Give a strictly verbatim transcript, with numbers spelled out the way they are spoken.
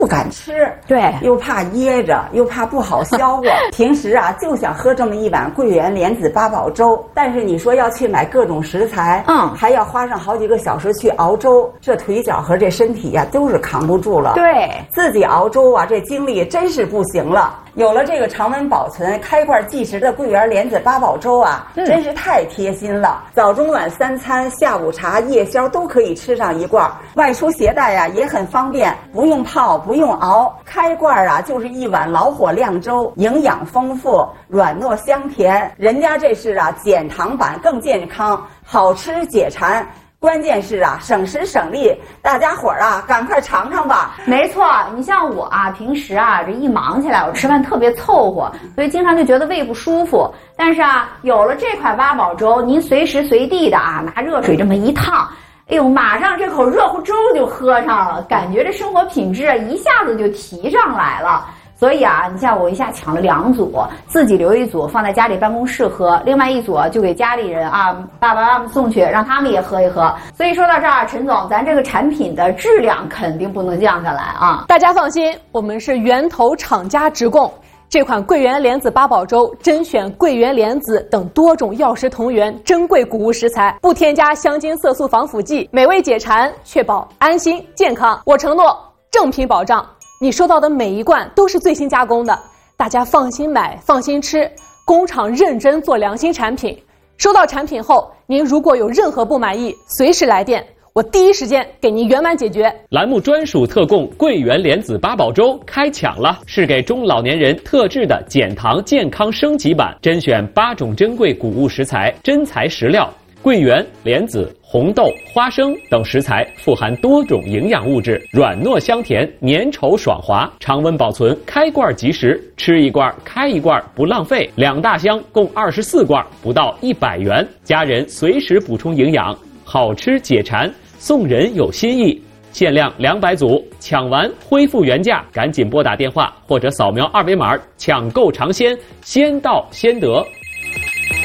不敢吃， 对， 又怕噎着，又怕不好消化。平时啊，就想喝这么一碗桂圆莲子八宝粥，但是你说要去买各种食材，嗯，还要花上好几个小时去熬粥，这腿脚和这身体呀、啊、都是扛不住了。 对， 自己熬粥啊，这精力真是不行了。有了这个常温保存、开罐即食的桂圆莲子八宝粥啊，嗯、真是太贴心了。早中晚三餐、下午茶、夜宵都可以吃上一罐，外出携带呀、啊、也很方便，不用泡，不用熬，开罐啊就是一碗老火靓粥，营养丰富，软糯香甜。人家这是啊减糖版，更健康，好吃解馋。关键是啊，省时省力，大家伙儿啊，赶快尝尝吧。 没错，你像我啊，平时啊，这一忙起来，我吃饭特别凑合，所以经常就觉得胃不舒服。但是啊，有了这款八宝粥，您随时随地的啊，拿热水这么一烫，哎呦，马上这口热乎粥就喝上了，感觉这生活品质啊，一下子就提上来了。所以啊，你像我一下抢了两组，自己留一组放在家里办公室喝，另外一组就给家里人啊爸爸妈妈送去，让他们也喝一喝。所以说到这儿，陈总，咱这个产品的质量肯定不能降下来啊！ 大家放心，我们是源头厂家直供。这款桂圆莲子八宝粥甄选桂圆莲子等多种药食同源珍贵谷物食材，不添加香精、色素、防腐剂，美味解馋，确保安心健康。我承诺正品保障。你收到的每一罐都是最新加工的，大家放心买，放心吃，工厂认真做良心产品。收到产品后，您如果有任何不满意，随时来电，我第一时间给您圆满解决。 栏目专属特供桂圆莲子八宝粥开抢了，是给中老年人特制的减糖健康升级版，甄选八种珍贵谷物食材，真材实料。桂圆、莲子、红豆、花生等食材富含多种营养物质，软糯香甜，粘稠爽滑，常温保存，开罐即食，吃一罐开一罐不浪费。两大箱共二十四罐，不到一百元，家人随时补充营养，好吃解馋，送人有心意。限量两百组，抢完恢复原价，赶紧拨打电话或者扫描二维码抢购尝鲜，先到先得。